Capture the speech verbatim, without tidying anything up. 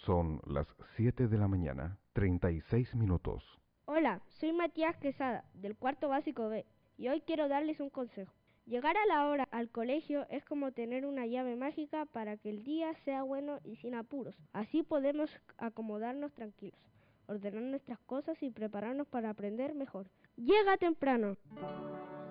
Son las siete de la mañana, treinta y seis minutos. Hola, soy Matías Quesada, del cuarto básico B, y hoy quiero darles un consejo. Llegar a la hora al colegio es como tener una llave mágica para que el día sea bueno y sin apuros. Así podemos acomodarnos tranquilos, ordenar nuestras cosas y prepararnos para aprender mejor. ¡Llega temprano!